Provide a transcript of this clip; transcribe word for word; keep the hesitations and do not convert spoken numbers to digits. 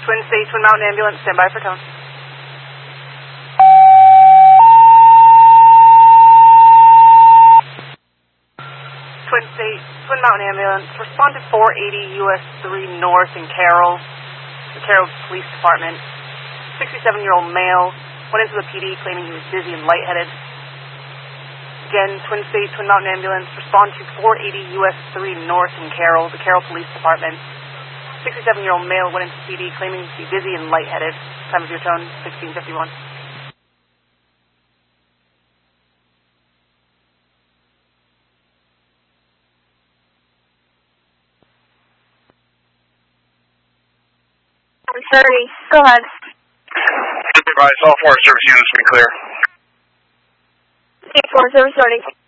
Twin City, Twin Mountain Ambulance, stand by for tone. Twin City, Twin Mountain Ambulance, respond to four eighty U S three North in Carroll, the Carroll Police Department. sixty-seven-year-old male went into the P D claiming he was dizzy and lightheaded. Again, Twin City, Twin Mountain Ambulance, respond to four eighty U S three North in Carroll, the Carroll Police Department. sixty-seven-year-old male went into P D claiming to be dizzy and lightheaded. Time of your tone, sixteen fifty-one. I'm thirty. Go ahead. Advise all four service units to be clear. eight four, service starting.